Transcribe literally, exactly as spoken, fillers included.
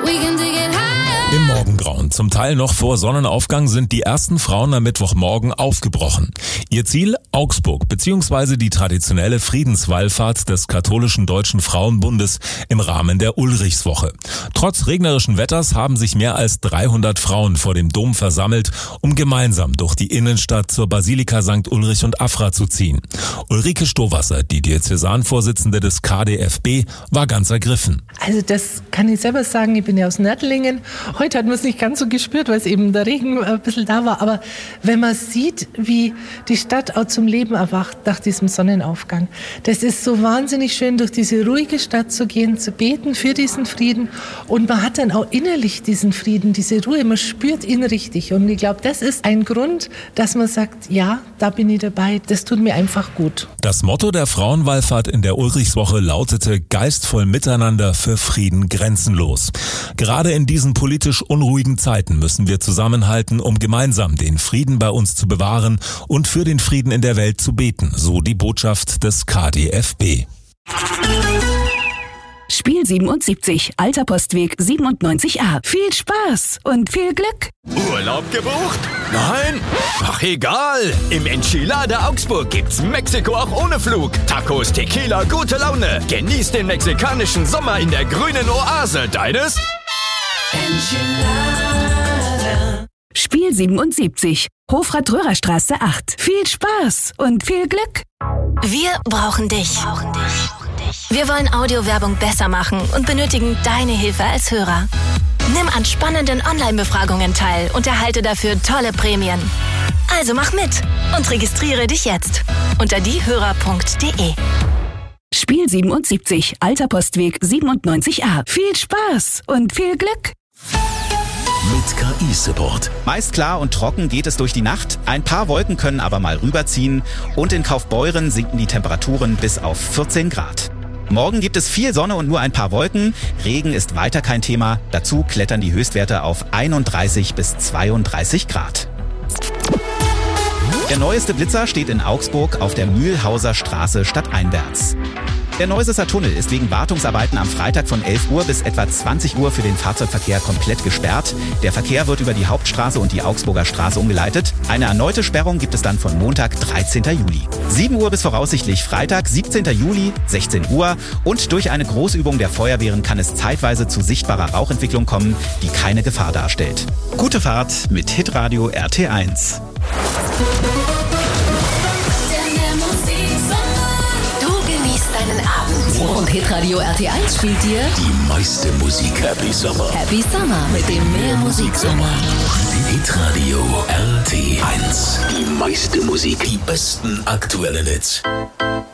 Im Morgengrauen, zum Teil noch vor Sonnenaufgang, sind die ersten Frauen am Mittwochmorgen aufgebrochen. Ihr Ziel? Augsburg, beziehungsweise die traditionelle Friedenswallfahrt des katholischen Deutschen Frauenbundes im Rahmen der Ulrichswoche. Trotz regnerischen Wetters haben sich mehr als dreihundert Frauen vor dem Dom versammelt, um gemeinsam durch die Innenstadt zur Basilika Sankt Ulrich und Afra zu ziehen. Ulrike Stowasser, die Diözesanvorsitzende des K D F B, war ganz ergriffen. Also das kann ich selber sagen, ich bin ja aus Nördlingen. Heute hat man es nicht ganz so gespürt, weil es eben der Regen ein bisschen da war. Aber wenn man sieht, wie die Stadt auch zum Leben erwacht nach diesem Sonnenaufgang, das ist so wahnsinnig schön, durch diese ruhige Stadt zu gehen, zu beten für diesen Frieden. Und man hat dann auch innerlich diesen Frieden, diese Ruhe, man spürt ihn richtig. Und ich glaube, das ist ein Grund, dass man sagt, ja, da bin ich dabei, das tut mir einfach gut. Das Motto der Frauenwallfahrt in der Ulrichswoche lautete: geistvoll miteinander, für Frieden grenzenlos. Gerade in diesen politisch unruhigen Zeiten müssen wir zusammenhalten, um gemeinsam den Frieden bei uns zu bewahren und für den Frieden in der Welt zu beten, so die Botschaft des K D F B. Spiel siebenundsiebzig, Alter Postweg siebenundneunzig a. Viel Spaß und viel Glück. Urlaub gebucht? Nein? Ach egal. Im Enchilada Augsburg gibt's Mexiko auch ohne Flug. Tacos, Tequila, gute Laune. Genieß den mexikanischen Sommer in der grünen Oase deines Enchilada. Spiel siebenundsiebzig, Hofrat-Röhrer-Straße acht. Viel Spaß und viel Glück. Wir brauchen dich. Wir wollen Audiowerbung besser machen und benötigen deine Hilfe als Hörer. Nimm an spannenden Online-Befragungen teil und erhalte dafür tolle Prämien. Also mach mit und registriere dich jetzt unter diehörer punkt de. Spiel siebenundsiebzig, Alter Postweg siebenundneunzig a. Viel Spaß und viel Glück. Mit K I-Support. Meist klar und trocken geht es durch die Nacht. Ein paar Wolken können aber mal rüberziehen. Und in Kaufbeuren sinken die Temperaturen bis auf vierzehn Grad. Morgen gibt es viel Sonne und nur ein paar Wolken. Regen ist weiter kein Thema. Dazu klettern die Höchstwerte auf einunddreißig bis zweiunddreißig Grad. Der neueste Blitzer steht in Augsburg auf der Mühlhauser Straße stadteinwärts. Der Neusesser Tunnel ist wegen Wartungsarbeiten am Freitag von elf Uhr bis etwa zwanzig Uhr für den Fahrzeugverkehr komplett gesperrt. Der Verkehr wird über die Hauptstraße und die Augsburger Straße umgeleitet. Eine erneute Sperrung gibt es dann von Montag, dreizehnten Juli. sieben Uhr bis voraussichtlich Freitag, siebzehnten Juli, sechzehn Uhr. Und durch eine Großübung der Feuerwehren kann es zeitweise zu sichtbarer Rauchentwicklung kommen, die keine Gefahr darstellt. Gute Fahrt mit Hitradio R T eins. Und Hitradio R T eins spielt dir Die meiste Musik. Happy Summer. Happy Summer mit dem Mehr Musiksommer. Hitradio R T eins. Die meiste Musik. Die besten aktuellen Hits.